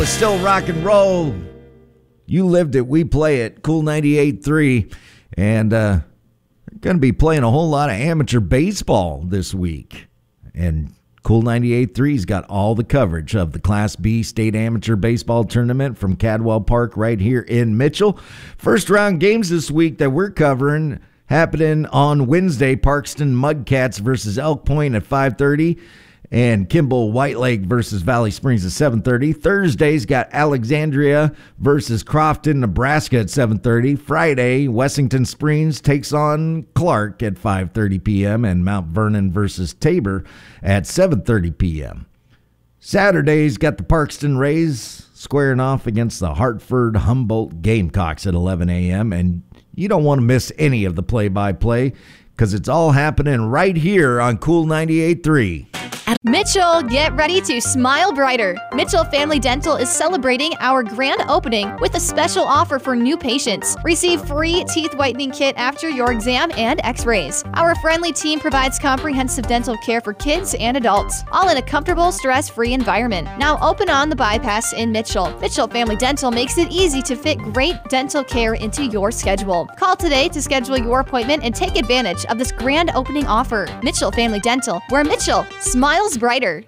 It's still rock and roll. You lived it, we play it. Cool 98.3. And going to be playing a whole lot of amateur baseball this week. And Cool 98.3's got all the coverage of the Class B State Amateur Baseball Tournament from Cadwell Park right here in Mitchell. First round games this week that we're covering happening on Wednesday. Parkston Mudcats versus Elk Point at 5:30. And Kimball White Lake versus Valley Springs at 7:30. Thursday's got Alexandria versus Crofton, Nebraska at 7:30. Friday, Wessington Springs takes on Clark at 5:30 p.m. and Mount Vernon versus Tabor at 7:30 p.m. Saturday's got the Parkston Rays squaring off against the Hartford Humboldt Gamecocks at 11 a.m. And you don't want to miss any of the play-by-play because it's all happening right here on Cool 98.3. Mitchell, get ready to smile brighter. Mitchell Family Dental is celebrating our grand opening with a special offer for new patients. Receive free teeth whitening kit after your exam and x-rays. Our friendly team provides comprehensive dental care for kids and adults, all in a comfortable, stress-free environment. Now open on the bypass in Mitchell. Mitchell Family Dental makes it easy to fit great dental care into your schedule. Call today to schedule your appointment and take advantage of this grand opening offer. Mitchell Family Dental, where Mitchell smiles brighter.